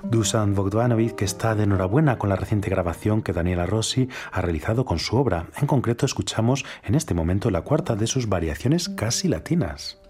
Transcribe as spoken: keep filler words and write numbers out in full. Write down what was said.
Dusan Bogdanovic, que está de enhorabuena con la reciente grabación que Daniela Rossi ha realizado con su obra. En concreto, escuchamos en este momento la cuarta de sus variaciones casi latinas.